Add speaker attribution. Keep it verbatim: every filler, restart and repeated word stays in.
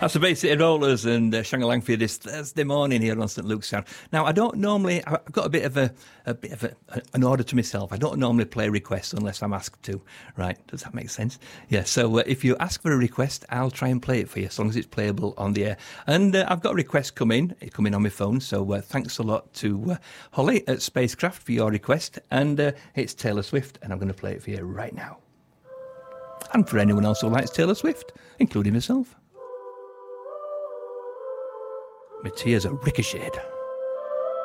Speaker 1: That's the Bay City Rollers and uh, Shangalang for you this Thursday morning here on St Luke's Sound. Now, I don't normally, I've got a bit of a, a bit of a, an order to myself. I don't normally play requests unless I'm asked to. Right? Does that make sense? Yeah. So uh, if you ask for a request, I'll try and play it for you as long as it's playable on the air. And uh, I've got a request coming, coming on my phone. So uh, thanks a lot to uh, Holly at Spacecraft for your request. And uh, it's Taylor Swift, and I'm going to play it for you right now. And for anyone else who likes Taylor Swift, including myself. My tears are ricocheted.